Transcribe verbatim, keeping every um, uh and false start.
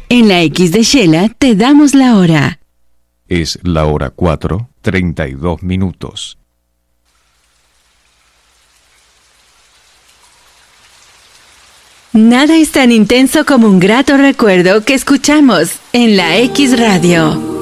En la X de Shela te damos la hora. Es la hora cuatro, treinta y dos minutos. Nada es tan intenso como un grato recuerdo que escuchamos en la X Radio.